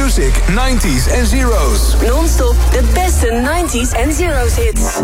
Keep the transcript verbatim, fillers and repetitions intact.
Music nineties en zeros. Non-stop de beste nineties en zeros hits.